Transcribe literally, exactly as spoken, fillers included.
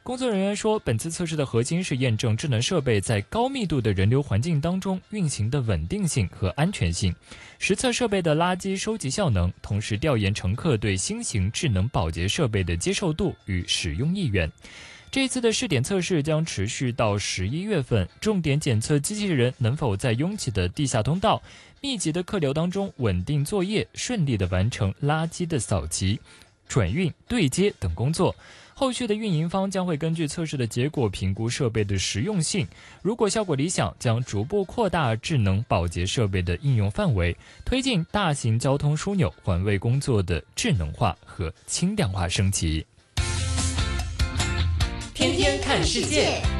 工作人员说，本次测试的核心是验证智能设备在高密度的人流环境当中运行的稳定性和安全性，实测设备的垃圾收集效能，同时调研乘客对新型智能保洁设备的接受度与使用意愿。这次的试点测试将持续到十一月份，重点检测机器人能否在拥挤的地下通道、密集的客流当中稳定作业，顺利地完成垃圾的扫集、转运、对接等工作。后续的运营方将会根据测试的结果评估设备的实用性，如果效果理想，将逐步扩大智能保洁设备的应用范围，推进大型交通枢纽环卫工作的智能化和轻量化升级。 天天看世界。